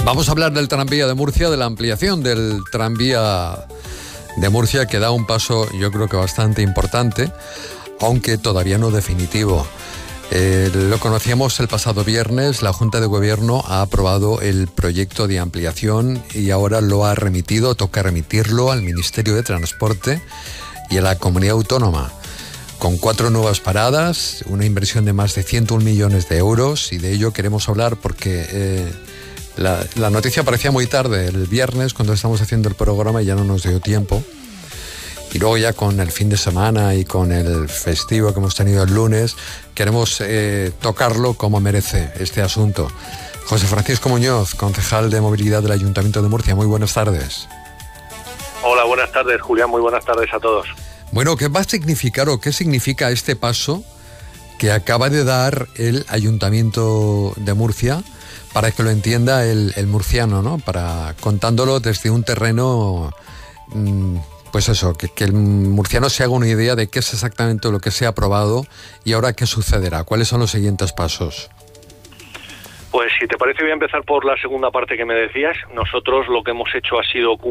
Vamos a hablar del tranvía de Murcia, de la ampliación del tranvía de Murcia, que da un paso, yo creo que bastante importante, aunque todavía no definitivo. Lo conocíamos el pasado viernes. La Junta de Gobierno ha aprobado el proyecto de ampliación y ahora lo ha remitido, toca remitirlo al Ministerio de Transporte y a la Comunidad Autónoma, con 4 nuevas paradas, una inversión de más de 101 millones de euros, y de ello queremos hablar porque la noticia aparecía muy tarde, el viernes, cuando estamos haciendo el programa, y ya no nos dio tiempo. Y luego ya con el fin de semana y con el festivo que hemos tenido el lunes, queremos tocarlo como merece este asunto. José Francisco Muñoz, concejal de Movilidad del Ayuntamiento de Murcia, muy buenas tardes. Hola, buenas tardes, Julián, muy buenas tardes a todos. Bueno, ¿qué va a significar o qué significa este paso que acaba de dar el Ayuntamiento de Murcia, para que lo entienda el murciano, ¿no? Contándolo desde un terreno, pues eso, que el murciano se haga una idea de qué es exactamente lo que se ha aprobado y ahora qué sucederá, cuáles son los siguientes pasos. Pues si te parece, voy a empezar por la segunda parte que me decías. Nosotros lo que hemos hecho ha sido